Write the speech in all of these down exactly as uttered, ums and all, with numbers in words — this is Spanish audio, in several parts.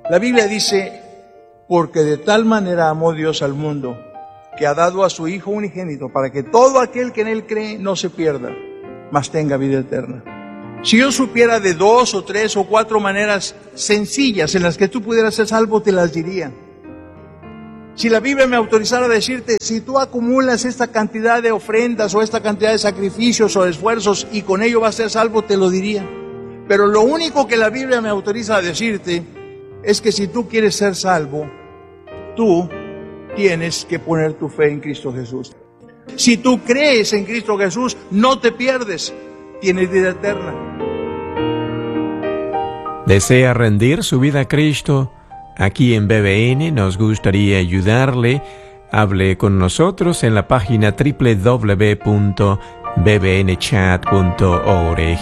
La Biblia dice, porque de tal manera amó Dios al mundo, que ha dado a su Hijo unigénito, para que todo aquel que en Él cree no se pierda, mas tenga vida eterna. Si yo supiera de dos o tres o cuatro maneras sencillas en las que tú pudieras ser salvo, te las diría. Si la Biblia me autorizara a decirte, si tú acumulas esta cantidad de ofrendas o esta cantidad de sacrificios o esfuerzos y con ello vas a ser salvo, te lo diría. Pero lo único que la Biblia me autoriza a decirte es que si tú quieres ser salvo, tú tienes que poner tu fe en Cristo Jesús. Si tú crees en Cristo Jesús, no te pierdes, tienes vida eterna. ¿Desea rendir su vida a Cristo? Aquí en B B N nos gustaría ayudarle. Hable con nosotros en la página doble u doble u doble u punto b b n chat punto org.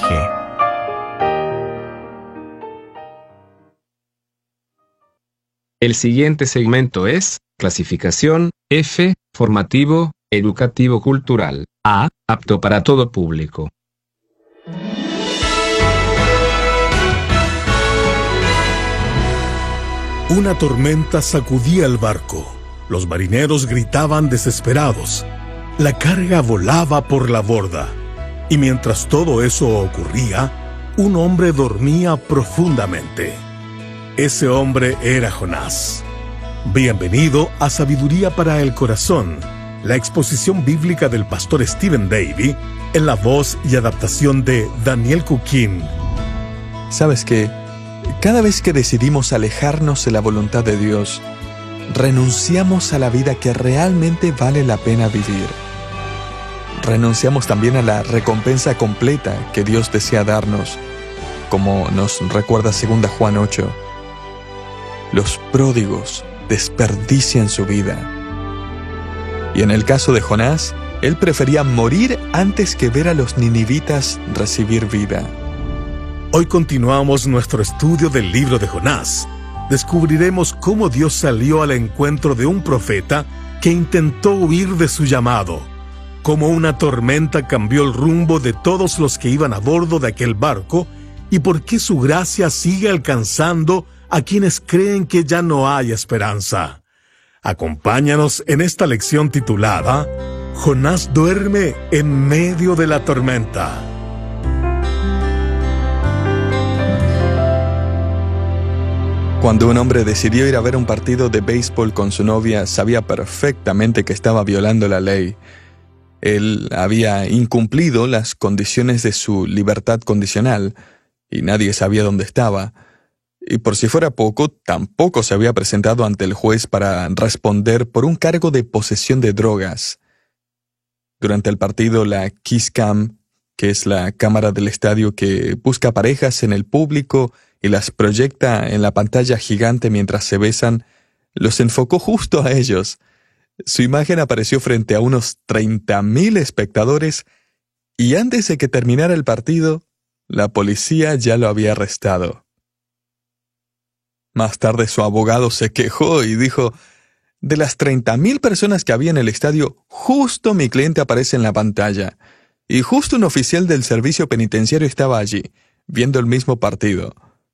El siguiente segmento es clasificación F, formativo, educativo cultural. A, apto para todo público. Una tormenta sacudía el barco. Los marineros gritaban desesperados. La carga volaba por la borda. Y mientras todo eso ocurría, un hombre dormía profundamente. Ese hombre era Jonás. Bienvenido a Sabiduría para el Corazón, la exposición bíblica del pastor Stephen Davey, en la voz y adaptación de Daniel Cuquín. ¿Sabes qué? Cada vez que decidimos alejarnos de la voluntad de Dios, renunciamos a la vida que realmente vale la pena vivir. Renunciamos también a la recompensa completa que Dios desea darnos, como nos recuerda segunda Juan ocho. Los pródigos desperdician su vida. Y en el caso de Jonás, él prefería morir antes que ver a los ninivitas recibir vida. Hoy continuamos nuestro estudio del libro de Jonás. Descubriremos cómo Dios salió al encuentro de un profeta que intentó huir de su llamado, cómo una tormenta cambió el rumbo de todos los que iban a bordo de aquel barco y por qué su gracia sigue alcanzando a quienes creen que ya no hay esperanza. Acompáñanos en esta lección titulada Jonás duerme en medio de la tormenta. Cuando un hombre decidió ir a ver un partido de béisbol con su novia, sabía perfectamente que estaba violando la ley. Él había incumplido las condiciones de su libertad condicional, y nadie sabía dónde estaba. Y por si fuera poco, tampoco se había presentado ante el juez para responder por un cargo de posesión de drogas. Durante el partido, la Kiss Cam, que es la cámara del estadio que busca parejas en el público y las proyecta en la pantalla gigante mientras se besan, los enfocó justo a ellos. Su imagen apareció frente a unos treinta mil espectadores y antes de que terminara el partido, la policía ya lo había arrestado. Más tarde su abogado se quejó y dijo: de las treinta mil personas que había en el estadio, justo mi cliente aparece en la pantalla. Y justo un oficial del servicio penitenciario estaba allí, viendo el mismo partido.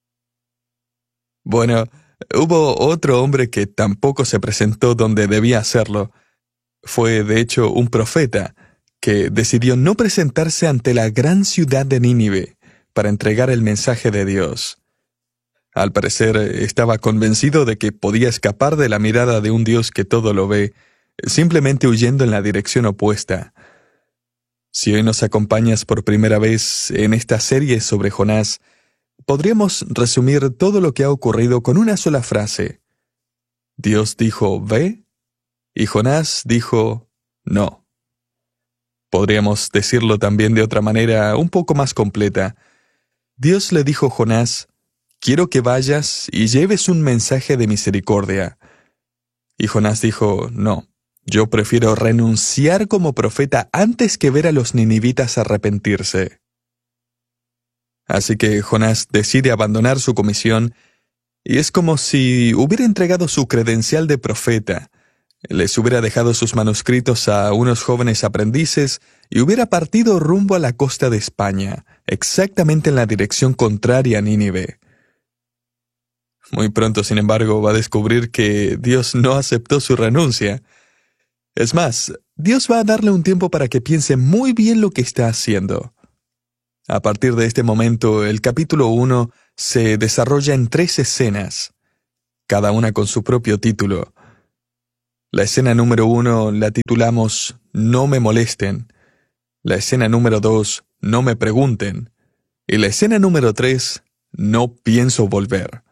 Bueno, hubo otro hombre que tampoco se presentó donde debía hacerlo. Fue, de hecho, un profeta que decidió no presentarse ante la gran ciudad de Nínive para entregar el mensaje de Dios. Al parecer, estaba convencido de que podía escapar de la mirada de un Dios que todo lo ve, simplemente huyendo en la dirección opuesta. Si hoy nos acompañas por primera vez en esta serie sobre Jonás, podríamos resumir todo lo que ha ocurrido con una sola frase. Dios dijo, ve, y Jonás dijo, no. Podríamos decirlo también de otra manera un poco más completa. Dios le dijo a Jonás, quiero que vayas y lleves un mensaje de misericordia. Y Jonás dijo, no, yo prefiero renunciar como profeta antes que ver a los ninivitas arrepentirse. Así que Jonás decide abandonar su comisión y es como si hubiera entregado su credencial de profeta, les hubiera dejado sus manuscritos a unos jóvenes aprendices y hubiera partido rumbo a la costa de España, exactamente en la dirección contraria a Nínive. Muy pronto, sin embargo, va a descubrir que Dios no aceptó su renuncia. Es más, Dios va a darle un tiempo para que piense muy bien lo que está haciendo. A partir de este momento, el capítulo uno se desarrolla en tres escenas, cada una con su propio título. La escena número uno la titulamos No me molesten. La escena número dos, No me pregunten. Y la escena número tres, No pienso volver.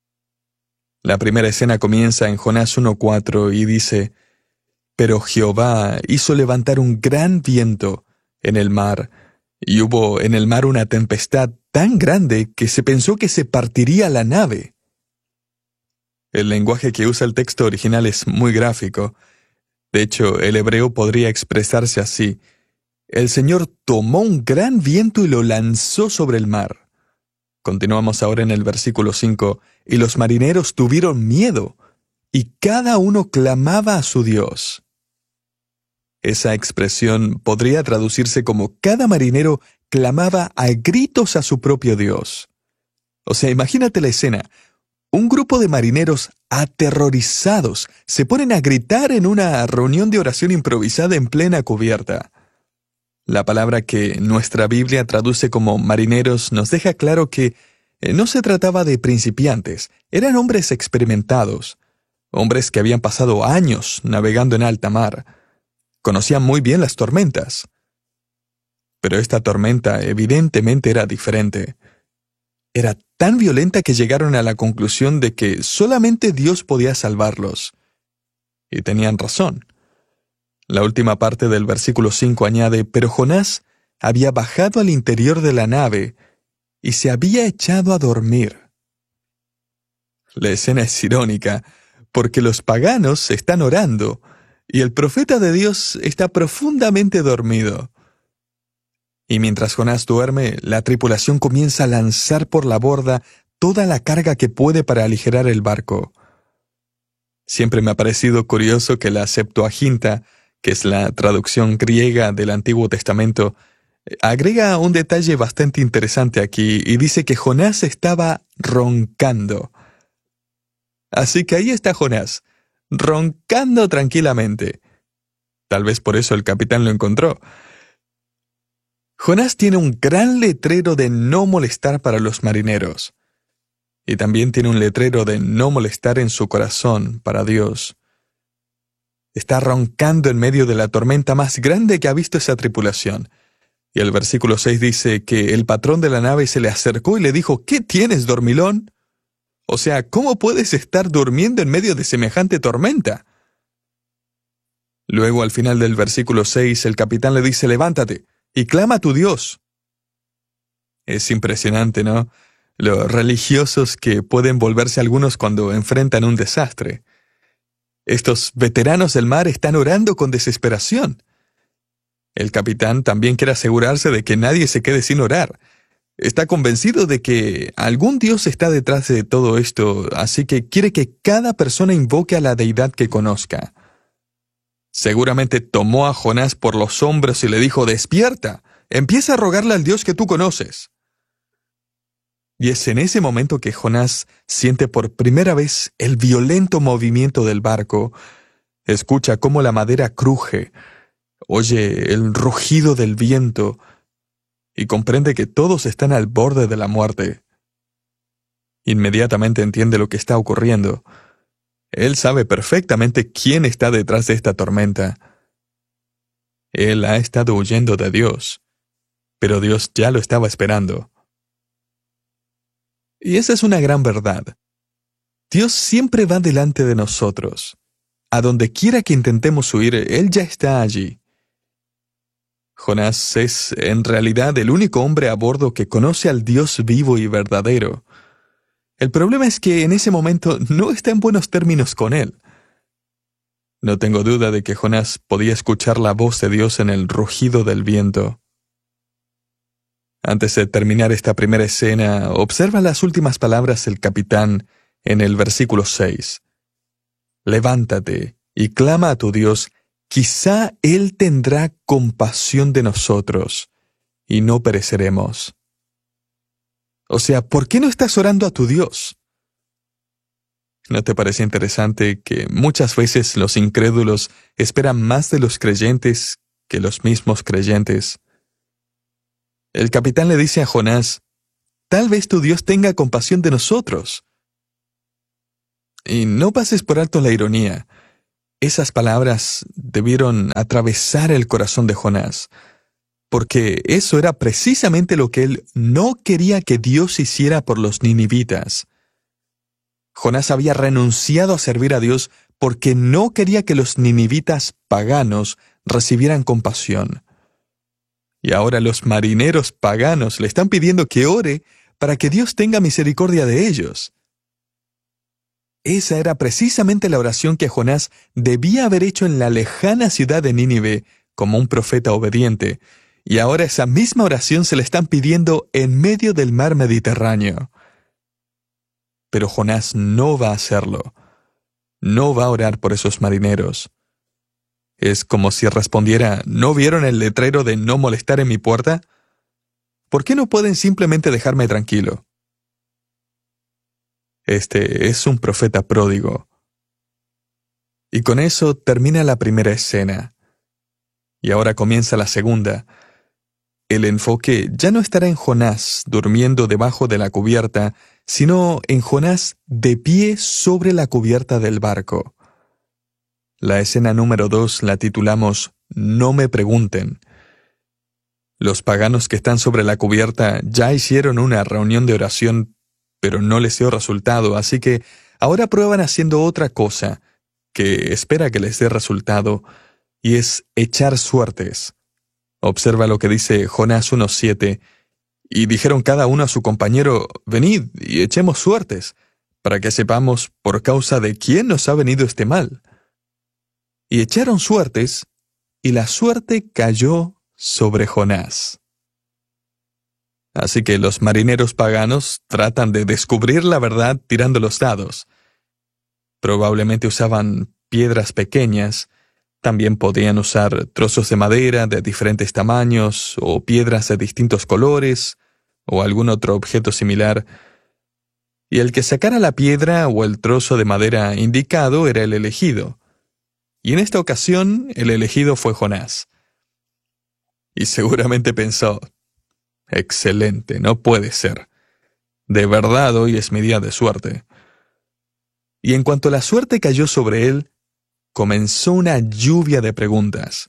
La primera escena comienza en Jonás uno cuatro y dice: Pero Jehová hizo levantar un gran viento en el mar, y hubo en el mar una tempestad tan grande que se pensó que se partiría la nave. El lenguaje que usa el texto original es muy gráfico. De hecho, el hebreo podría expresarse así: El Señor tomó un gran viento y lo lanzó sobre el mar. Continuamos ahora en el versículo cinco. Y los marineros tuvieron miedo, y cada uno clamaba a su Dios. Esa expresión podría traducirse como cada marinero clamaba a gritos a su propio Dios. O sea, imagínate la escena. Un grupo de marineros aterrorizados se ponen a gritar en una reunión de oración improvisada en plena cubierta. La palabra que nuestra Biblia traduce como marineros nos deja claro que no se trataba de principiantes, eran hombres experimentados, hombres que habían pasado años navegando en alta mar. Conocían muy bien las tormentas. Pero esta tormenta evidentemente era diferente. Era tan violenta que llegaron a la conclusión de que solamente Dios podía salvarlos. Y tenían razón. La última parte del versículo cinco añade: Pero Jonás había bajado al interior de la nave y se había echado a dormir. La escena es irónica, porque los paganos están orando, y el profeta de Dios está profundamente dormido. Y mientras Jonás duerme, la tripulación comienza a lanzar por la borda toda la carga que puede para aligerar el barco. Siempre me ha parecido curioso que la Septuaginta, que es la traducción griega del Antiguo Testamento, agrega un detalle bastante interesante aquí y dice que Jonás estaba roncando. Así que ahí está Jonás, roncando tranquilamente. Tal vez por eso el capitán lo encontró. Jonás tiene un gran letrero de no molestar para los marineros. Y también tiene un letrero de no molestar en su corazón para Dios. Está roncando en medio de la tormenta más grande que ha visto esa tripulación. Y el versículo seis dice que el patrón de la nave se le acercó y le dijo: ¿Qué tienes, dormilón? O sea, ¿cómo puedes estar durmiendo en medio de semejante tormenta? Luego, al final del versículo seis, el capitán le dice: Levántate y clama a tu Dios. Es impresionante, ¿no? Los religiosos que pueden volverse algunos cuando enfrentan un desastre. Estos veteranos del mar están orando con desesperación. El capitán también quiere asegurarse de que nadie se quede sin orar. Está convencido de que algún Dios está detrás de todo esto, así que quiere que cada persona invoque a la deidad que conozca. Seguramente tomó a Jonás por los hombros y le dijo: «Despierta, empieza a rogarle al Dios que tú conoces». Y es en ese momento que Jonás siente por primera vez el violento movimiento del barco. Escucha cómo la madera cruje, oye el rugido del viento y comprende que todos están al borde de la muerte. Inmediatamente entiende lo que está ocurriendo. Él sabe perfectamente quién está detrás de esta tormenta. Él ha estado huyendo de Dios, pero Dios ya lo estaba esperando. Y esa es una gran verdad. Dios siempre va delante de nosotros. A donde quiera que intentemos huir, Él ya está allí. Jonás es, en realidad, el único hombre a bordo que conoce al Dios vivo y verdadero. El problema es que en ese momento no está en buenos términos con Él. No tengo duda de que Jonás podía escuchar la voz de Dios en el rugido del viento. Antes de terminar esta primera escena, observa las últimas palabras del capitán en el versículo seis. Levántate y clama a tu Dios, quizá Él tendrá compasión de nosotros y no pereceremos. O sea, ¿por qué no estás orando a tu Dios? ¿No te parece interesante que muchas veces los incrédulos esperan más de los creyentes que los mismos creyentes? El capitán le dice a Jonás, tal vez tu Dios tenga compasión de nosotros. Y no pases por alto la ironía. Esas palabras debieron atravesar el corazón de Jonás, porque eso era precisamente lo que él no quería que Dios hiciera por los ninivitas. Jonás había renunciado a servir a Dios porque no quería que los ninivitas paganos recibieran compasión. Y ahora los marineros paganos le están pidiendo que ore para que Dios tenga misericordia de ellos. Esa era precisamente la oración que Jonás debía haber hecho en la lejana ciudad de Nínive como un profeta obediente, y ahora esa misma oración se le están pidiendo en medio del mar Mediterráneo. Pero Jonás no va a hacerlo. No va a orar por esos marineros. Es como si respondiera, ¿no vieron el letrero de no molestar en mi puerta? ¿Por qué no pueden simplemente dejarme tranquilo? Este es un profeta pródigo. Y con eso termina la primera escena. Y ahora comienza la segunda. El enfoque ya no estará en Jonás durmiendo debajo de la cubierta, sino en Jonás de pie sobre la cubierta del barco. La escena número dos la titulamos No me pregunten. Los paganos que están sobre la cubierta ya hicieron una reunión de oración, pero no les dio resultado, así que ahora prueban haciendo otra cosa, que espera que les dé resultado, y es echar suertes. Observa lo que dice Jonás uno siete. Y dijeron cada uno a su compañero, venid y echemos suertes, para que sepamos por causa de quién nos ha venido este mal. Y echaron suertes, y la suerte cayó sobre Jonás. Así que los marineros paganos tratan de descubrir la verdad tirando los dados. Probablemente usaban piedras pequeñas, también podían usar trozos de madera de diferentes tamaños, o piedras de distintos colores, o algún otro objeto similar. Y el que sacara la piedra o el trozo de madera indicado era el elegido. Y en esta ocasión, el elegido fue Jonás. Y seguramente pensó, excelente, no puede ser. De verdad hoy es mi día de suerte. Y en cuanto la suerte cayó sobre él, comenzó una lluvia de preguntas.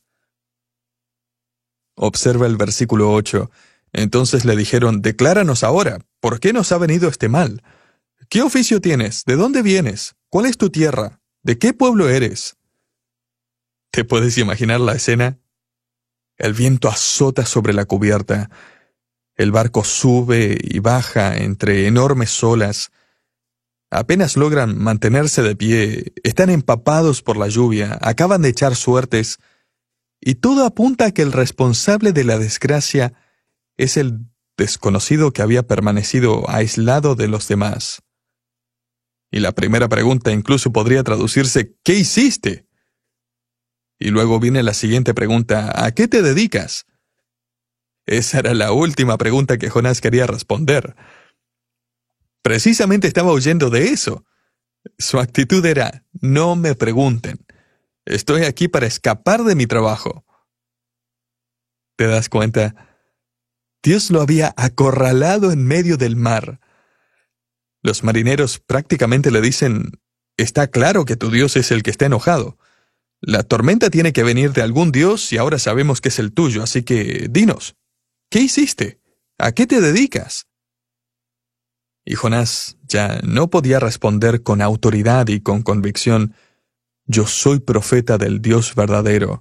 Observa el versículo ocho. Entonces le dijeron, decláranos ahora, ¿por qué nos ha venido este mal? ¿Qué oficio tienes? ¿De dónde vienes? ¿Cuál es tu tierra? ¿De qué pueblo eres? ¿Te puedes imaginar la escena? El viento azota sobre la cubierta. El barco sube y baja entre enormes olas. Apenas logran mantenerse de pie, están empapados por la lluvia, acaban de echar suertes, y todo apunta a que el responsable de la desgracia es el desconocido que había permanecido aislado de los demás. Y la primera pregunta incluso podría traducirse, ¿qué hiciste? Y luego viene la siguiente pregunta, ¿a qué te dedicas? Esa era la última pregunta que Jonás quería responder. Precisamente estaba huyendo de eso. Su actitud era, no me pregunten. Estoy aquí para escapar de mi trabajo. ¿Te das cuenta? Dios lo había acorralado en medio del mar. Los marineros prácticamente le dicen, está claro que tu Dios es el que está enojado. La tormenta tiene que venir de algún Dios y ahora sabemos que es el tuyo, así que dinos, ¿qué hiciste? ¿A qué te dedicas? Y Jonás ya no podía responder con autoridad y con convicción, yo soy profeta del Dios verdadero.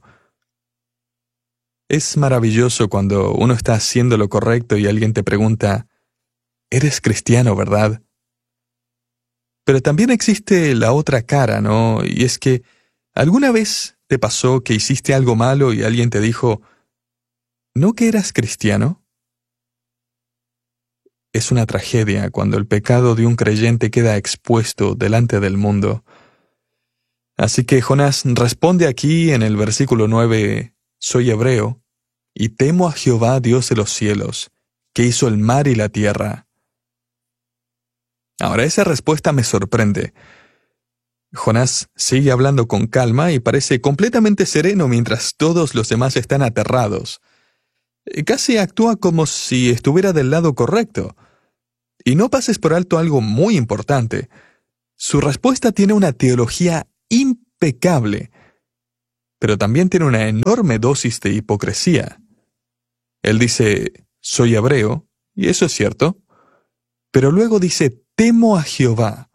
Es maravilloso cuando uno está haciendo lo correcto y alguien te pregunta, eres cristiano, ¿verdad? Pero también existe la otra cara, ¿no? Y es que, ¿alguna vez te pasó que hiciste algo malo y alguien te dijo, ¿no que eras cristiano? Es una tragedia cuando el pecado de un creyente queda expuesto delante del mundo. Así que Jonás responde aquí en el versículo nueve, soy hebreo, y temo a Jehová Dios de los cielos, que hizo el mar y la tierra. Ahora esa respuesta me sorprende. Jonás sigue hablando con calma y parece completamente sereno mientras todos los demás están aterrados. Casi actúa como si estuviera del lado correcto. Y no pases por alto algo muy importante. Su respuesta tiene una teología impecable, pero también tiene una enorme dosis de hipocresía. Él dice, soy hebreo, y eso es cierto, pero luego dice, temo a Jehová.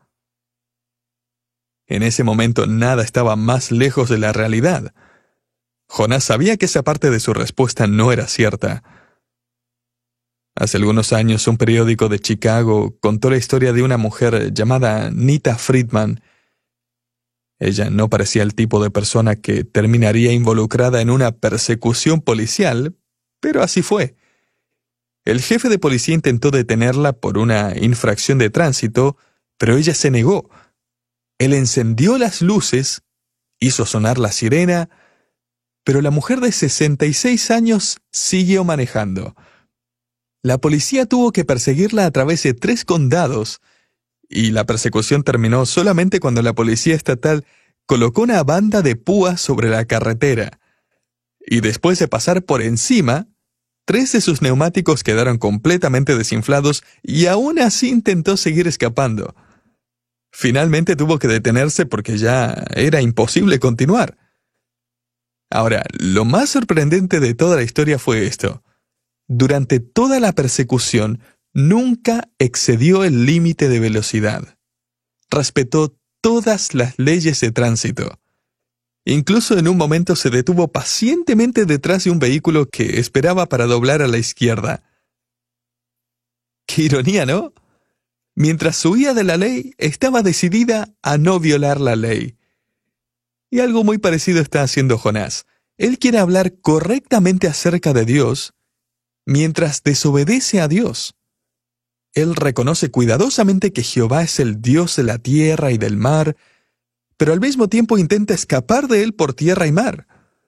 En ese momento nada estaba más lejos de la realidad. Jonás sabía que esa parte de su respuesta no era cierta. Hace algunos años un periódico de Chicago contó la historia de una mujer llamada Nita Friedman. Ella no parecía el tipo de persona que terminaría involucrada en una persecución policial, pero así fue. El jefe de policía intentó detenerla por una infracción de tránsito, pero ella se negó. Él encendió las luces, hizo sonar la sirena, pero la mujer de sesenta y seis años siguió manejando. La policía tuvo que perseguirla a través de tres condados, y la persecución terminó solamente cuando la policía estatal colocó una banda de púas sobre la carretera. Y después de pasar por encima, tres de sus neumáticos quedaron completamente desinflados y aún así intentó seguir escapando. Finalmente tuvo que detenerse porque ya era imposible continuar. Ahora, lo más sorprendente de toda la historia fue esto. Durante toda la persecución, nunca excedió el límite de velocidad. Respetó todas las leyes de tránsito. Incluso en un momento se detuvo pacientemente detrás de un vehículo que esperaba para doblar a la izquierda. ¡Qué ironía!, ¿no? Mientras huía de la ley, estaba decidida a no violar la ley. Y algo muy parecido está haciendo Jonás. Él quiere hablar correctamente acerca de Dios, mientras desobedece a Dios. Él reconoce cuidadosamente que Jehová es el Dios de la tierra y del mar, pero al mismo tiempo intenta escapar de él por tierra y mar.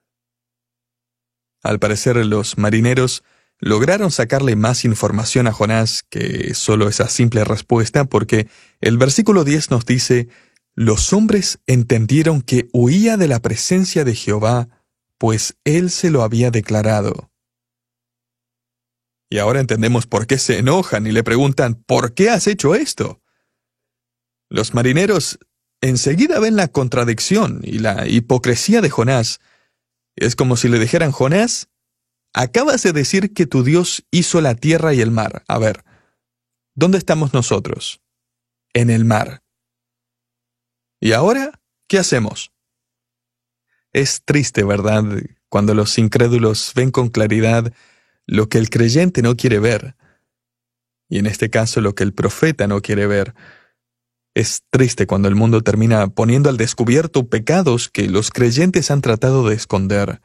Al parecer, los marineros lograron sacarle más información a Jonás que solo esa simple respuesta, porque el versículo diez nos dice, los hombres entendieron que huía de la presencia de Jehová, pues él se lo había declarado. Y ahora entendemos por qué se enojan y le preguntan, ¿por qué has hecho esto? Los marineros enseguida ven la contradicción y la hipocresía de Jonás. Es como si le dijeran, Jonás, acabas de decir que tu Dios hizo la tierra y el mar. A ver, ¿dónde estamos nosotros? En el mar. ¿Y ahora qué hacemos? Es triste, ¿verdad?, cuando los incrédulos ven con claridad lo que el creyente no quiere ver. Y en este caso lo que el profeta no quiere ver. Es triste cuando el mundo termina poniendo al descubierto pecados que los creyentes han tratado de esconder.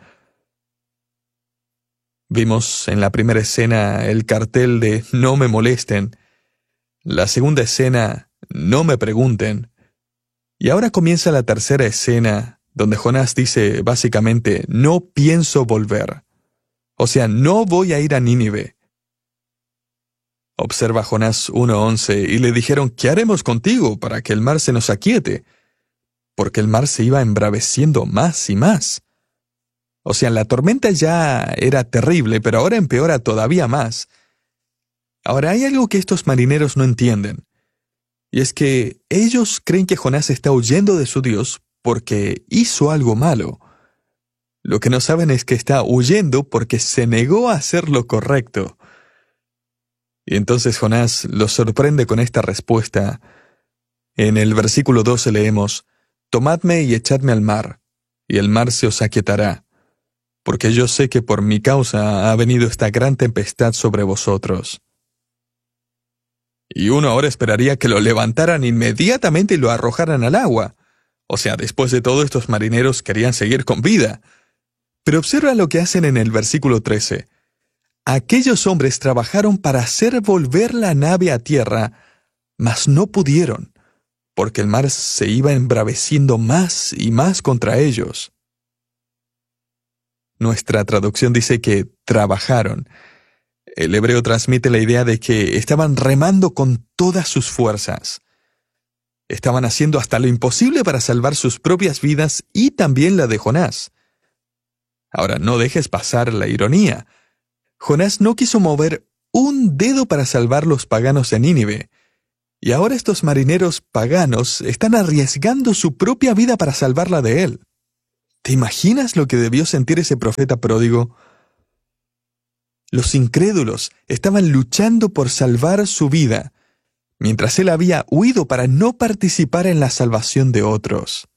Vimos en la primera escena el cartel de no me molesten. La segunda escena, no me pregunten. Y ahora comienza la tercera escena, donde Jonás dice básicamente, no pienso volver. O sea, no voy a ir a Nínive. Observa Jonás uno once, y le dijeron, ¿qué haremos contigo para que el mar se nos aquiete? Porque el mar se iba embraveciendo más y más. O sea, la tormenta ya era terrible, pero ahora empeora todavía más. Ahora, hay algo que estos marineros no entienden. Y es que ellos creen que Jonás está huyendo de su Dios porque hizo algo malo. Lo que no saben es que está huyendo porque se negó a hacer lo correcto. Y entonces Jonás los sorprende con esta respuesta. En el versículo doce leemos, «Tomadme y echadme al mar, y el mar se os aquietará, porque yo sé que por mi causa ha venido esta gran tempestad sobre vosotros». Y uno ahora esperaría que lo levantaran inmediatamente y lo arrojaran al agua. O sea, después de todo, estos marineros querían seguir con vida. Pero observa lo que hacen en el versículo trece. Aquellos hombres trabajaron para hacer volver la nave a tierra, mas no pudieron, porque el mar se iba embraveciendo más y más contra ellos. Nuestra traducción dice que trabajaron. El hebreo transmite la idea de que estaban remando con todas sus fuerzas. Estaban haciendo hasta lo imposible para salvar sus propias vidas y también la de Jonás. Ahora, no dejes pasar la ironía. Jonás no quiso mover un dedo para salvar los paganos de Nínive, y ahora estos marineros paganos están arriesgando su propia vida para salvarla de él. ¿Te imaginas lo que debió sentir ese profeta pródigo? Los incrédulos estaban luchando por salvar su vida, mientras él había huido para no participar en la salvación de otros.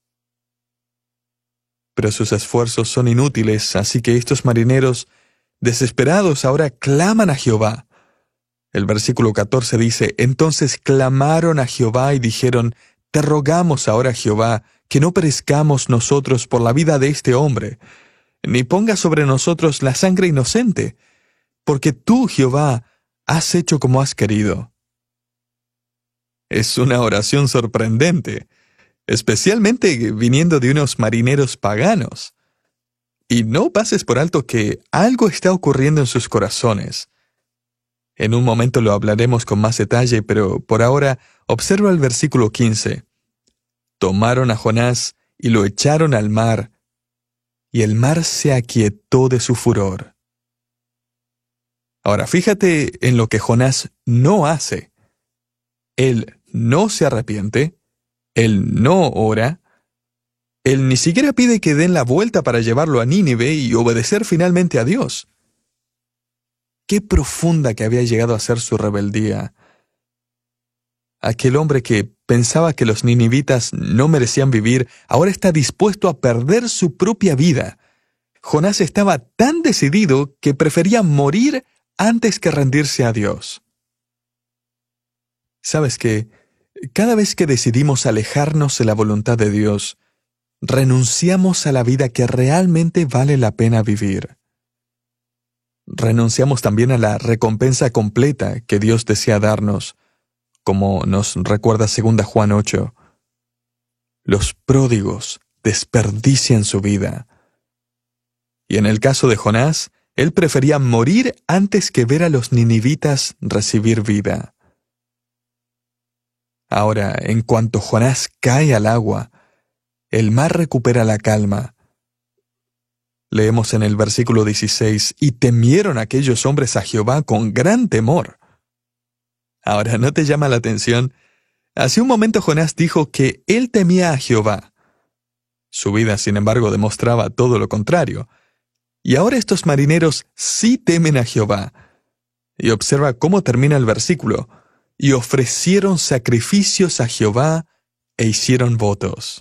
Pero sus esfuerzos son inútiles, así que estos marineros, desesperados, ahora claman a Jehová. El versículo catorce dice, entonces clamaron a Jehová y dijeron, te rogamos ahora, Jehová, que no perezcamos nosotros por la vida de este hombre, ni ponga sobre nosotros la sangre inocente, porque tú, Jehová, has hecho como has querido. Es una oración sorprendente, especialmente viniendo de unos marineros paganos. Y no pases por alto que algo está ocurriendo en sus corazones. En un momento lo hablaremos con más detalle, pero por ahora observa el versículo quince. Tomaron a Jonás y lo echaron al mar, y el mar se aquietó de su furor. Ahora fíjate en lo que Jonás no hace. Él no se arrepiente, él no ora, él ni siquiera pide que den la vuelta para llevarlo a Nínive y obedecer finalmente a Dios. Qué profunda que había llegado a ser su rebeldía. Aquel hombre que pensaba que los ninivitas no merecían vivir, ahora está dispuesto a perder su propia vida. Jonás estaba tan decidido que prefería morir antes que rendirse a Dios. ¿Sabes qué? Cada vez que decidimos alejarnos de la voluntad de Dios, renunciamos a la vida que realmente vale la pena vivir. Renunciamos también a la recompensa completa que Dios desea darnos, como nos recuerda segunda Juan ocho. Los pródigos desperdician su vida. Y en el caso de Jonás, él prefería morir antes que ver a los ninivitas recibir vida. Ahora, en cuanto Jonás cae al agua, el mar recupera la calma. Leemos en el versículo dieciséis, y temieron aquellos hombres a Jehová con gran temor. Ahora, ¿no te llama la atención? Hace un momento Jonás dijo que él temía a Jehová. Su vida, sin embargo, demostraba todo lo contrario. Y ahora estos marineros sí temen a Jehová. Y observa cómo termina el versículo. Y ofrecieron sacrificios a Jehová e hicieron votos.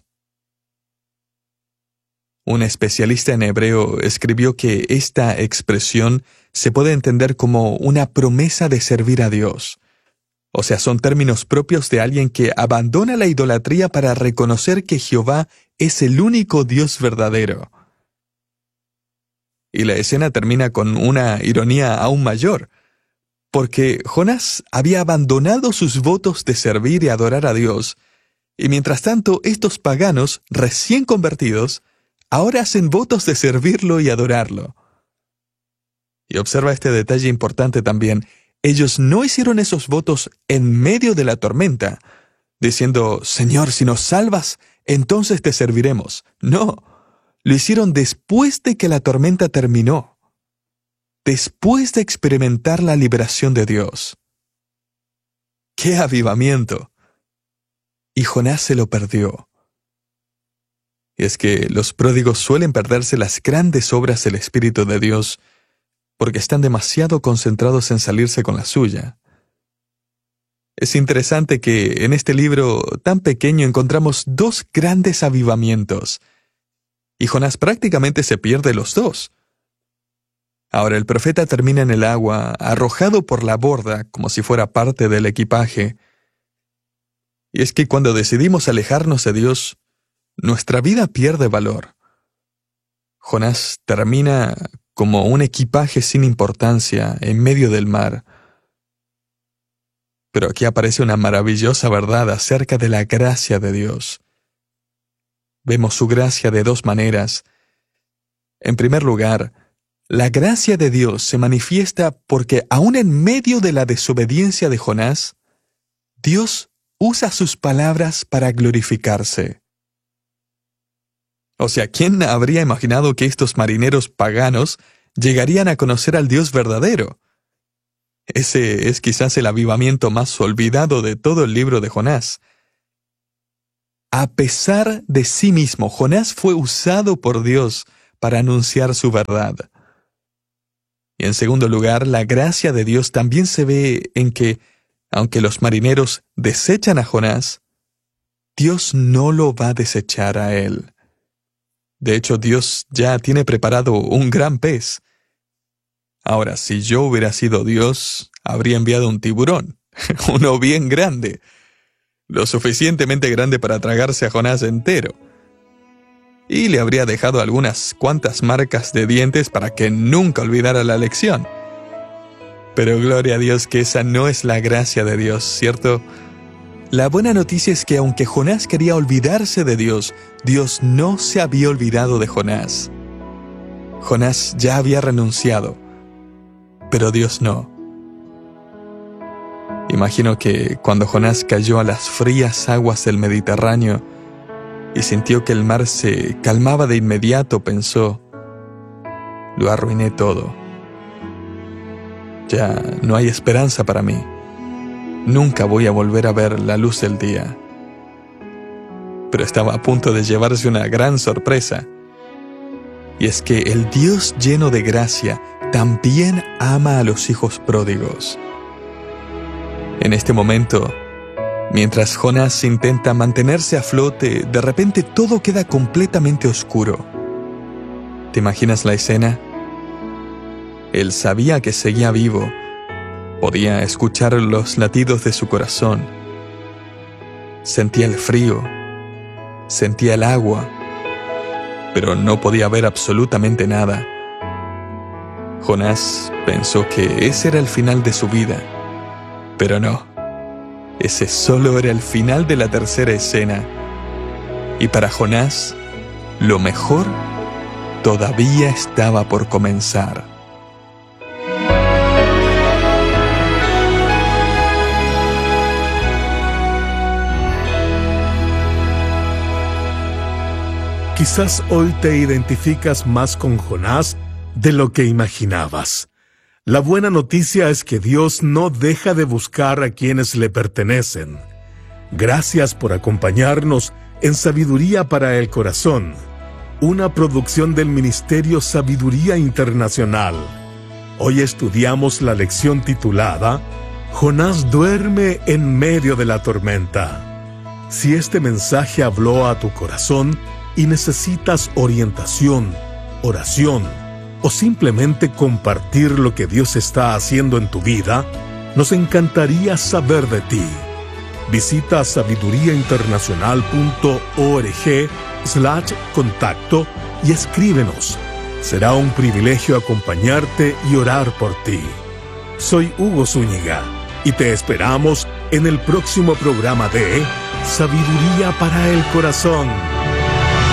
Un especialista en hebreo escribió que esta expresión se puede entender como una promesa de servir a Dios. O sea, son términos propios de alguien que abandona la idolatría para reconocer que Jehová es el único Dios verdadero. Y la escena termina con una ironía aún mayor, porque Jonás había abandonado sus votos de servir y adorar a Dios, y mientras tanto estos paganos, recién convertidos, ahora hacen votos de servirlo y adorarlo. Y observa este detalle importante también. Ellos no hicieron esos votos en medio de la tormenta, diciendo, Señor, si nos salvas, entonces te serviremos. No, lo hicieron después de que la tormenta terminó, después de experimentar la liberación de Dios. ¡Qué avivamiento! Y Jonás se lo perdió. Y es que los pródigos suelen perderse las grandes obras del Espíritu de Dios porque están demasiado concentrados en salirse con la suya. Es interesante que en este libro tan pequeño encontramos dos grandes avivamientos, y Jonás prácticamente se pierde los dos. Ahora el profeta termina en el agua, arrojado por la borda como si fuera parte del equipaje. Y es que cuando decidimos alejarnos de Dios, nuestra vida pierde valor. Jonás termina como un equipaje sin importancia en medio del mar. Pero aquí aparece una maravillosa verdad acerca de la gracia de Dios. Vemos su gracia de dos maneras. En primer lugar, la gracia de Dios se manifiesta porque aún en medio de la desobediencia de Jonás, Dios usa sus palabras para glorificarse. O sea, ¿quién habría imaginado que estos marineros paganos llegarían a conocer al Dios verdadero? Ese es quizás el avivamiento más olvidado de todo el libro de Jonás. A pesar de sí mismo, Jonás fue usado por Dios para anunciar su verdad. Y en segundo lugar, la gracia de Dios también se ve en que, aunque los marineros desechan a Jonás, Dios no lo va a desechar a él. De hecho, Dios ya tiene preparado un gran pez. Ahora, si yo hubiera sido Dios, habría enviado un tiburón, uno bien grande, lo suficientemente grande para tragarse a Jonás entero. Y le habría dejado algunas cuantas marcas de dientes para que nunca olvidara la lección. Pero gloria a Dios que esa no es la gracia de Dios, ¿cierto? La buena noticia es que aunque Jonás quería olvidarse de Dios, Dios no se había olvidado de Jonás. Jonás ya había renunciado, pero Dios no. Imagino que cuando Jonás cayó a las frías aguas del Mediterráneo y sintió que el mar se calmaba de inmediato, pensó: lo arruiné todo. Ya no hay esperanza para mí. Nunca voy a volver a ver la luz del día. Pero estaba a punto de llevarse una gran sorpresa. Y es que el Dios lleno de gracia también ama a los hijos pródigos. En este momento, mientras Jonás intenta mantenerse a flote, de repente todo queda completamente oscuro. ¿Te imaginas la escena? Él sabía que seguía vivo. Podía escuchar los latidos de su corazón. Sentía el frío. Sentía el agua. Pero no podía ver absolutamente nada. Jonás pensó que ese era el final de su vida. Pero no. Ese solo era el final de la tercera escena. Y para Jonás, lo mejor todavía estaba por comenzar. Quizás hoy te identificas más con Jonás de lo que imaginabas. La buena noticia es que Dios no deja de buscar a quienes le pertenecen. Gracias por acompañarnos en Sabiduría para el Corazón, una producción del Ministerio Sabiduría Internacional. Hoy estudiamos la lección titulada Jonás duerme en medio de la tormenta. Si este mensaje habló a tu corazón y necesitas orientación, oración, o simplemente compartir lo que Dios está haciendo en tu vida, nos encantaría saber de ti. Visita sabiduría internacional punto org slash contacto y escríbenos. Será un privilegio acompañarte y orar por ti. Soy Hugo Zúñiga y te esperamos en el próximo programa de Sabiduría para el Corazón.